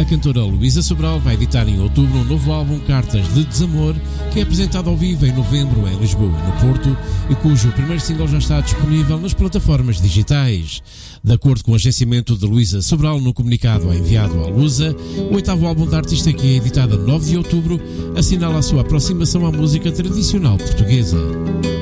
A cantora Luísa Sobral vai editar em outubro um novo álbum, Cartas de Desamor, que é apresentado ao vivo em novembro em Lisboa e no Porto, e cujo primeiro single já está disponível nas plataformas digitais. De acordo com o agenciamento de Luísa Sobral, no comunicado enviado à Lusa, o oitavo álbum da artista, que é editado a 9 de outubro, assinala a sua aproximação à música tradicional portuguesa.